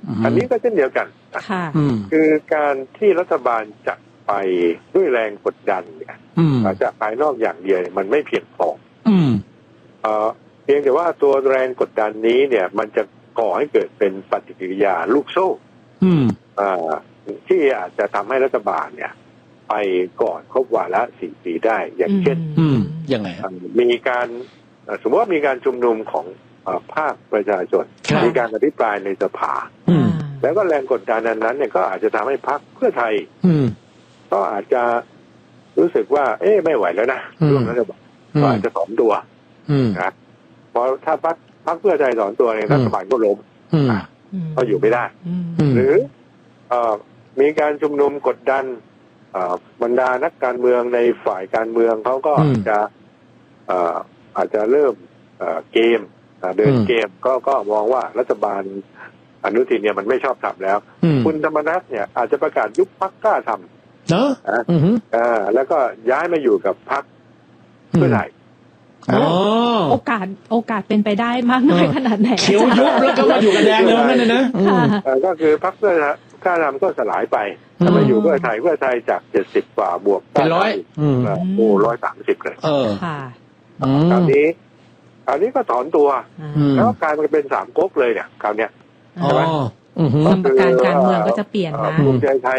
อันนี้ก็เช่นเดียวกันคือการที่รัฐบาลจะไปด้วยแรงกดดันเนี่ยจะภายนอกอย่างเดียวมันไม่เพียงพอเพียงแต่ว่าตัวแรงกดดันนี้เนี่ยมันจะก่อให้เกิดเป็นปฏิกิริยาลูกโซ่ที่อาจจะทำให้รัฐบาลเนี่ยไปก่อนครบวาระ4 ปีได้อย่างเช่นยังไงมีการสมมติว่ามีการชุมนุมของภาคประชาชนมีการอภิปรายในสภาแล้วก็แรงกดดันนั้นเนี่ยก็อาจจะทำให้พรรคเพื่อไทยก็อาจจะรู้สึกว่าไม่ไหวแล้วนะช่วงนั้นก็อาจจะถอนตัวนะเพราะถ้าพรรคเพื่อไทยถอนตัวเนี่ยรัฐบาลก็ล้มก็อยู่ไม่ได้หรือมีการชุมนุมกดดันบรรดานักการเมืองในฝ่ายการเมืองเขาก็อาจจะเริ่มเกมเดินเกมก็มองว่ารัฐบาลอนุทินเนี่ยมันไม่ชอบทำแล้วคุณธรรมนัสเนี่ยอาจจะประกาศยุบพรรคกล้าทำแล้วก็ย้ายมาอยู่กับพรรคเพื่อไทยโอกาสเป็นไปได้มากน้อยขนาดไหนเขียวยุบแล้วก็มาอยู่กับแดงเลยนั่นนะก็คือพรรคเพื่อกล้าทำก็สลายไปถ้ามาอยู่เพื่อไทยจาก70 กว่าบวกเป็น 130เลยคราวนี้ก็ถอนตัวแล้วกลายมาเป็น3ก๊กเลยเนี่ยคราวเนี้ยใช่ไหมสมการเมืองก็จะเปลี่ยนนะภูมิใจไทย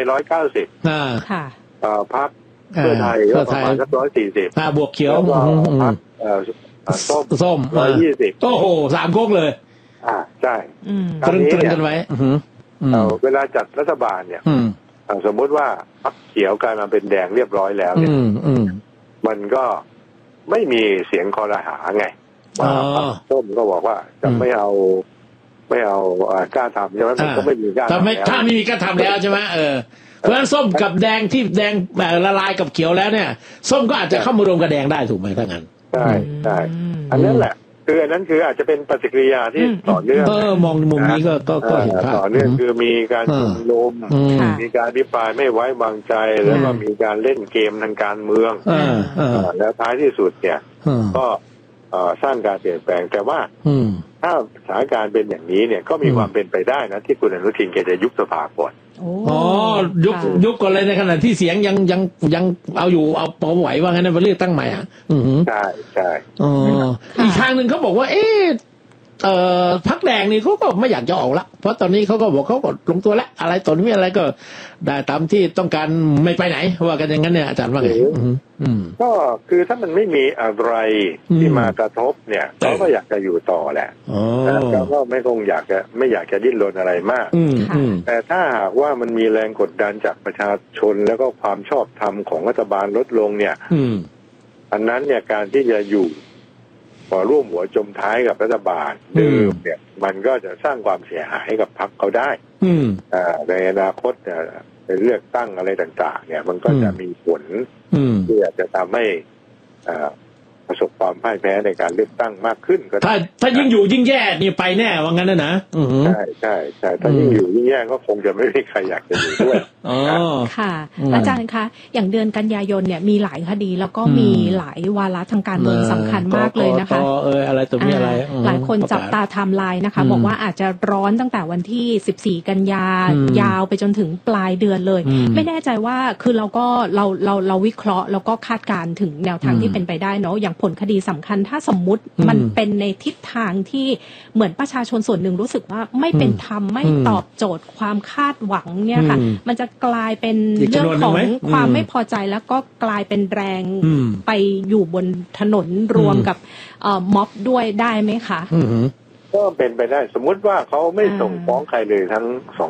190 ค่ะพรรคเพื่อไทยก็ประมาณสัก140 บวกเขียวพรรคส้ม 120 โอ้โห3ก๊กเลยใช่ตรึงกันไว้เวลาจัดรัฐบาลเนี่ยสมมติว่าพรรคเขียวกลายมาเป็นแดงเรียบร้อยแล้วเนี่ยมันก็ไม่มีเสียงคอรหาไงส้มก็บอกว่าจะไม่เอากล้าทำใช่ไหมมันก็ไม่มีกล้าทำถ้าไม่มีกล้าทำแล้วใช่ไหมเพราะฉะนั้นส้มกับแดงที่แดงละลายกับเขียวแล้วเนี่ยส้มก็อาจจะเข้ามารวมกับแดงได้ถูกไหมถ้างั้นใช่อันนั้นแหละคืออันนั้นคืออาจจะเป็นปฏิกิริยาที่ต่อเนื่องมองมุมนี้ก็เห็นภาพต่อเนื่องคือมีการชุมนุมมีการอภิปรายไม่ไว้วางใจแล้วก็มีการเล่นเกมทางการเมืองแล้วท้ายที่สุดเนี่ยก็สร้างการเปลี่ยนแปลงแต่ว่าถ้าสถานการณ์เป็นอย่างนี้เนี่ยก็มีความเป็นไปได้นะที่คุณอนุทินแกจะยุบสภาก่อนยุบก่อนเลยในขณะที่เสียงยังเอาอยู่เอาพอไหวว่างั้นนะเลือกตั้งใหม่ใช่อีกทางหนึ่งเขาบอกว่าพรรคแดงนี่เขาก็ไม่อยากจะออกละเพราะตอนนี้เขาก็บอกเขาก็ลงตัวแล้วอะไรตอนนี้อะไรก็ได้ตามที่ต้องการไม่ไปไหนว่ากันอย่างนั้นเนี่ยอาจารย์ว่าไงก็คือถ้ามันไม่มีอะไรที่มากระทบเนี่ยเขาก็อยากจะอยู่ต่อแหละแล้วก็ไม่อยากจะดิ้นรนอะไรมากแต่ถ้าหากว่ามันมีแรงกดดันจากประชาชนแล้วก็ความชอบธรรมของรัฐบาลลดลงเนี่ยอันนั้นเนี่ยการที่จะอยู่ร่วมหัวจมท้ายกับรัฐบาลเดิมเนี่ยมันก็จะสร้างความเสียหายให้กับพรรคเขาได้ในอนาคตในเลือกตั้งอะไรต่างๆเนี่ยมันก็จะมีผลที่อาจจะทำให้ประสบความพ่ายแพ้ในการเลือกตั้งมากขึ้นก็ถ้ายิ่งอยู่ยิ่งแย่นี่ไปแน่ว่างั้นนะใช่ถ้ายิ่งอยู่ยิ่งแย่ก็คงจะไม่มีใครอยากจะอยู่ด้วยค่ะอาจารย์คะอย่างเดือนกันยายนเนี่ยมีหลายคดีแล้วก็มีหลายวาระทางการเมืองสำคัญมากเลยนะคะอะไรตัวนี้อะไรหลายคนจับตาไทม์ไลน์นะคะบอกว่าอาจจะร้อนตั้งแต่วันที่14กันยายาวไปจนถึงปลายเดือนเลยไม่แน่ใจว่าคือเราวิเคราะห์แล้วก็คาดการณ์ถึงแนวทางที่เป็นไปได้เนาะอย่างผลคดีสำคัญถ้าสมมุติมันเป็นในทิศทางที่เหมือนประชาชนส่วนหนึ่งรู้สึกว่าไม่เป็นธรรมไม่ตอบโจทย์ความคาดหวังเนี่ยค่ะมันจะกลายเป็นเรื่องของความไม่พอใจแล้วก็กลายเป็นแรงไปอยู่บนถนนรวมกับม็อบด้วยได้ไหมคะก็เป็นไปได้สมมุติว่าเขาไม่ส่งฟ้องใครเลยทั้ง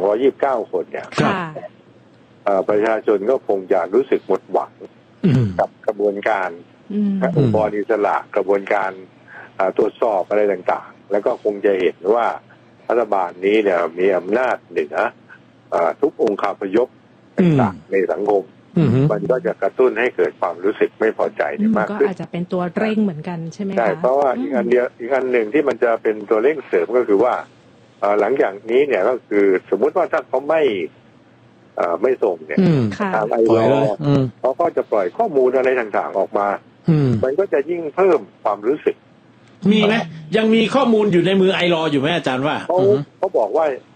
229คนเนี่ยประชาชนก็คงจะรู้สึกหมดหวังกับกระบวนการองค์กรอิสระกระบวนการตรวจสอบอะไรต่างๆแล้วก็คงจะเห็นว่ารัฐบาลนี้เนี่ยมีอำนาจเหนือทุกองค์คาพยพต่างๆในสังคมมันก็จะกระตุ้นให้เกิดความรู้สึกไม่พอใจมากขึ้นก็อาจจะเป็นตัวเร่งเหมือนกันใช่ไหมคะใช่เพราะว่าอีกอันหนึ่งที่มันจะเป็นตัวเร่งเสริมก็คือว่าหลังจากนี้เนี่ยก็คือสมมุติว่าถ้าเขาไม่ส่งเนี่ยทางILOเขาก็จะปล่อยข้อมูลอะไรต่างๆออกมามันก็จะยิ่งเพิ่มความรู้สึกมีไหมยังมีข้อมูลอยู่ในมือILOอยู่ไหมอาจารย์ว่าเขาบอกว่า